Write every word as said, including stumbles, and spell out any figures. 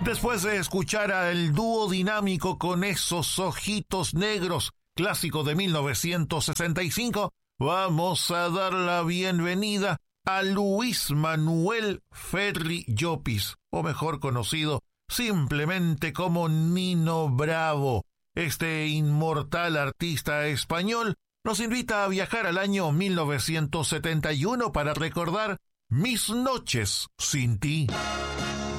Después de escuchar al dúo dinámico Con esos ojitos negros, clásico de mil novecientos sesenta y cinco, vamos a dar la bienvenida a Luis Manuel Ferri Llopis, o mejor conocido simplemente como Nino Bravo. Este inmortal artista español nos invita a viajar al año mil novecientos setenta y uno para recordar Mis noches sin ti.